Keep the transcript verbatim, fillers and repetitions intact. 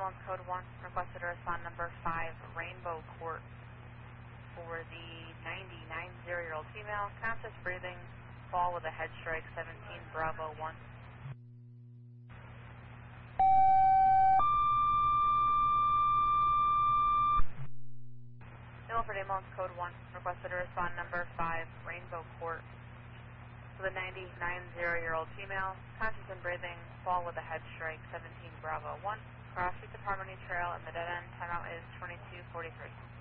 ambulance code one, requested to respond number five, Rainbow Court, for the ninety-nine year old female, conscious breathing, fall with a head strike, seventeen Bravo one. Milford ambulance code one, requested to respond number five, Rainbow Court, for the ninety-nine year old female, conscious and breathing, fall with a head strike, seventeen Bravo one. Cross Street to Harmony Trail and the dead end, timeout is twenty-two forty-three.